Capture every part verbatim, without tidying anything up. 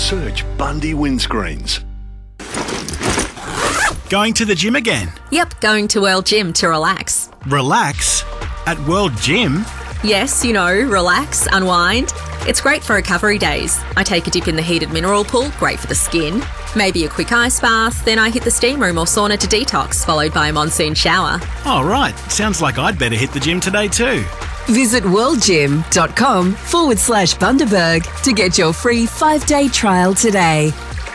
Search Bundy Windscreens. Going to the gym again? Yep, going to World Gym to relax. Relax? At World Gym? Yes, you know, relax, unwind. It's great for recovery days. I take a dip in the heated mineral pool, great for the skin. Maybe a quick ice bath, then I hit the steam room or sauna to detox, followed by a monsoon shower. Oh, right. Sounds like I'd better hit the gym today too. Visit worldgym.com forward slash Bundaberg to get your free five-day trial today.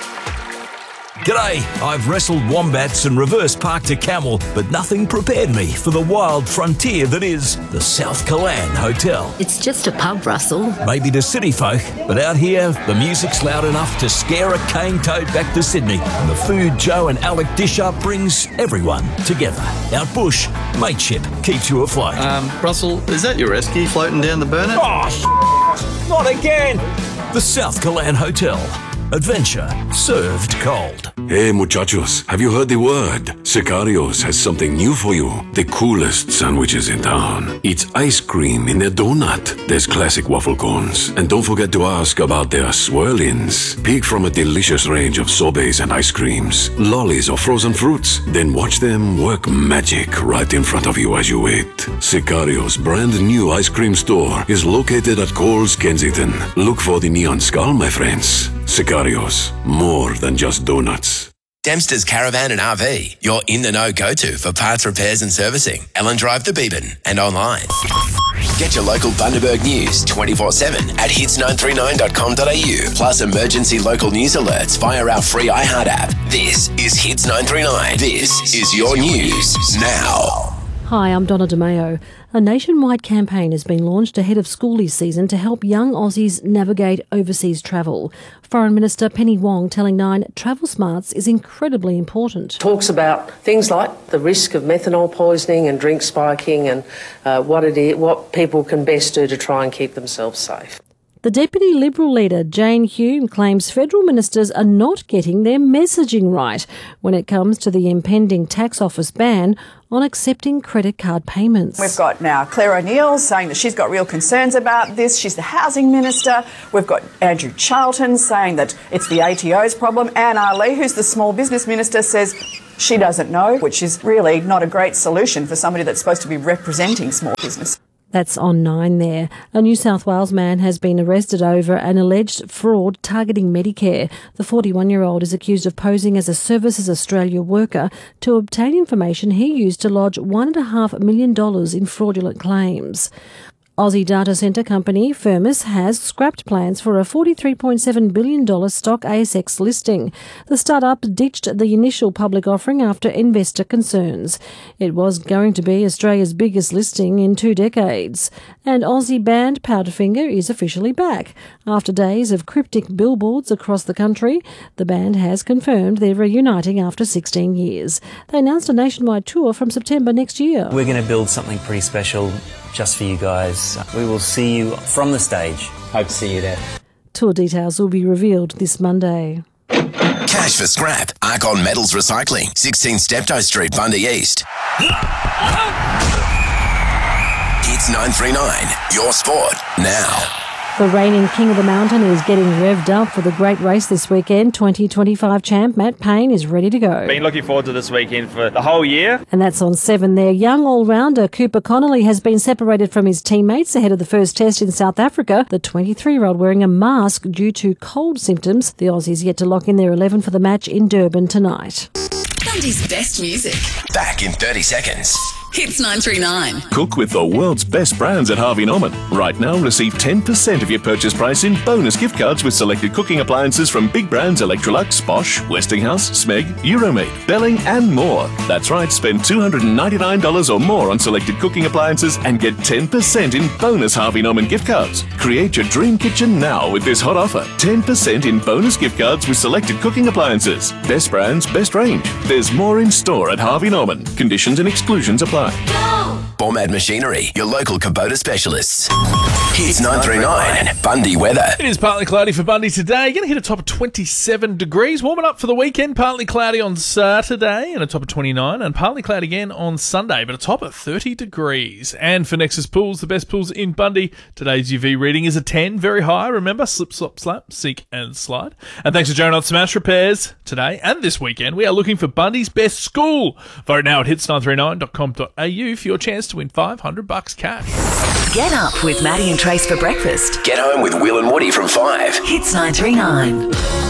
G'day, I've wrestled wombats and reverse parked a camel, but nothing prepared me for the wild frontier that is the South Killaan Hotel. It's just a pub, Russell. Maybe to city folk, but out here, the music's loud enough to scare a cane toad back to Sydney. And the food Joe and Alec dish up brings everyone together. Out bush, mateship keeps you afloat. Um, Russell, is that your rescue floating down the burner? Oh, sh- not again! The South Killaan Hotel. Adventure served cold. Hey muchachos, have you heard the word? Sicarios has something new for you. The coolest sandwiches in town. It's ice cream in a donut. There's classic waffle cones. And don't forget to ask about their swirl-ins. Pick from a delicious range of sorbets and ice creams, lollies or frozen fruits. Then watch them work magic right in front of you as you wait. Sicarios' brand new ice cream store is located at Coles Kensington. Look for the neon skull, my friends. Sicarios, more than just donuts. Dempster's Caravan and R V, your in-the-know go-to for parts repairs and servicing. Ellen Drive to Beebyn and online. Get your local Bundaberg news twenty-four seven at hits nine three nine dot com dot a u, plus emergency local news alerts via our free iHeart app. This is Hits nine three nine. This is your news now. Hi, I'm Donna DeMeo. A nationwide campaign has been launched ahead of schoolies season to help young Aussies navigate overseas travel. Foreign Minister Penny Wong telling Nine travel smarts is incredibly important. Talks about things like the risk of methanol poisoning and drink spiking and uh, what it is, what people can best do to try and keep themselves safe. The Deputy Liberal leader, Jane Hume, claims federal ministers are not getting their messaging right when it comes to the impending tax office ban on accepting credit card payments. We've got now Claire O'Neill saying that she's got real concerns about this. She's the housing minister. We've got Andrew Charlton saying that it's the A T O's problem. Anne Ali, who's the small business minister, says she doesn't know, which is really not a great solution for somebody that's supposed to be representing small business. That's on Nine there. A New South Wales man has been arrested over an alleged fraud targeting Medicare. The forty-one-year-old is accused of posing as a Services Australia worker to obtain information he used to lodge one point five million dollars in fraudulent claims. Aussie data centre company Firmus has scrapped plans for a forty-three point seven billion dollars stock A S X listing. The startup ditched the initial public offering after investor concerns. It was going to be Australia's biggest listing in two decades. And Aussie band Powderfinger is officially back. After days of cryptic billboards across the country, the band has confirmed they're reuniting after sixteen years. They announced a nationwide tour from September next year. We're going to build something pretty special just for you guys. We will see you from the stage. Hope to see you there. Tour details will be revealed this Monday. Cash for scrap. Arcon Metals Recycling, sixteen Steptoe Street, Bundy East. Hits nine three nine, your sport now. The reigning King of the Mountain is getting revved up for the great race this weekend. twenty twenty-five champ Matt Payne is ready to go. Been looking forward to this weekend for the whole year. And that's on seven there. Young all-rounder Cooper Connolly has been separated from his teammates ahead of the first test in South Africa. The twenty-three-year-old wearing a mask due to cold symptoms. The Aussies yet to lock in their eleven for the match in Durban tonight. Bundy's best music. Back in thirty seconds. Hits nine three nine. Cook with the world's best brands at Harvey Norman. Right now, receive ten percent of your purchase price in bonus gift cards with selected cooking appliances from big brands Electrolux, Bosch, Westinghouse, Smeg, Euromade, Belling and more. That's right, spend two hundred ninety-nine dollars or more on selected cooking appliances and get ten percent in bonus Harvey Norman gift cards. Create your dream kitchen now with this hot offer. ten percent in bonus gift cards with selected cooking appliances. Best brands, best range. There's more in store at Harvey Norman. Conditions and exclusions apply. Go! Ormad Machinery, your local Kubota specialists. Hits nine three nine, Bundy weather. It is partly cloudy for Bundy today. Going to hit a top of twenty-seven degrees. Warming up for the weekend. Partly cloudy on Saturday and a top of twenty-nine. And partly cloudy again on Sunday, but a top of thirty degrees. And for Nexus Pools, the best pools in Bundy, today's U V reading is a ten. Very high. Remember, slip, slop, slap, seek and slide. And thanks to Joe Knott Smash Repairs. Today and this weekend, we are looking for Bundy's best school. Vote now at hits nine three nine dot com dot a u for your chance to win five hundred bucks cash. Get up with Maddie and Trace for breakfast. Get home with Will and Woody from five. Hits nine three nine.